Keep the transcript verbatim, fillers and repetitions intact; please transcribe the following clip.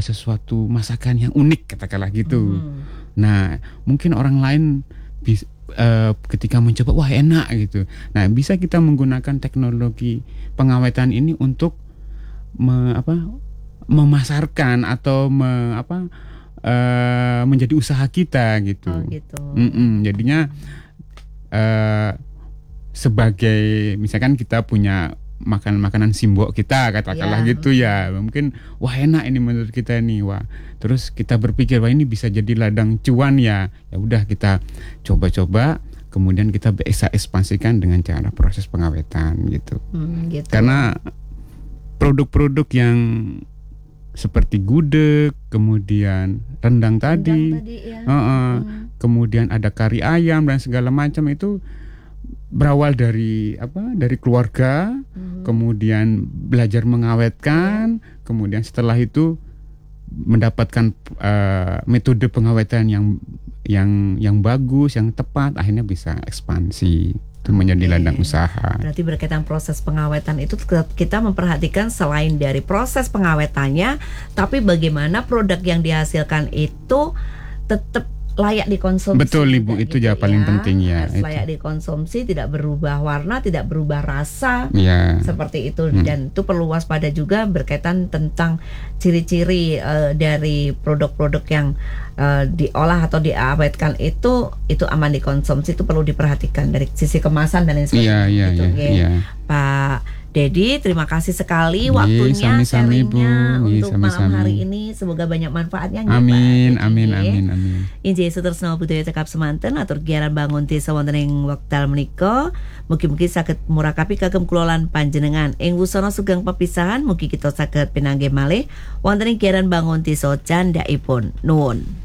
sesuatu masakan yang unik katakanlah gitu. Hmm. Nah, mungkin orang lain bis, uh, ketika mencoba wah enak gitu. Nah, bisa kita menggunakan teknologi pengawetan ini untuk me, apa, memasarkan atau me, apa, uh, menjadi usaha kita gitu. Oh, gitu. Mm-mm, jadinya uh, sebagai misalkan kita punya makan makanan simbol kita katakanlah ya. gitu ya, mungkin wah enak ini menurut kita nih, wah terus kita berpikir wah ini bisa jadi ladang cuan ya, ya udah kita coba-coba kemudian kita bisa ekspansikan dengan cara proses pengawetan gitu. Hmm, gitu. Karena produk-produk yang seperti gudeg, kemudian rendang, rendang tadi, tadi ya. uh-uh, hmm. kemudian ada kari ayam dan segala macam itu berawal dari apa? Dari keluarga, hmm. kemudian belajar mengawetkan, yeah. kemudian setelah itu mendapatkan uh, metode pengawetan yang yang yang bagus, yang tepat, akhirnya bisa ekspansi. Itu menjadi ladang usaha. Berarti berkaitan proses pengawetan itu kita memperhatikan selain dari proses pengawetannya, tapi bagaimana produk yang dihasilkan itu tetap layak dikonsumsi. Betul Ibu, itu gitu ya paling penting ya. Harus layak dikonsumsi, tidak berubah warna, tidak berubah rasa, ya. Seperti itu. hmm. Dan itu perlu waspada juga berkaitan tentang ciri-ciri uh, dari produk-produk yang uh, diolah atau diawetkan itu itu aman dikonsumsi, itu perlu diperhatikan dari sisi kemasan dan lain sebagainya. Iya, iya, gitu, iya, iya. Pak Dedi, terima kasih sekali Ye, waktunya, sami-sami, sharingnya Bu. Ye, untuk sami-sami. malam hari ini. Semoga banyak manfaatnya. Amin, amin, amin, amin. Injih Sutresno budaya cekap semanten atur giaran bangun desa wonten ing wekdal menika. Mugi-mugi saged murakapi kagem kulolan panjenengan. Ing wusana sugeng pepisahan mugi kita saged pinanggih malih wonten ing giaran bangun desa candhaipun. Nuwun.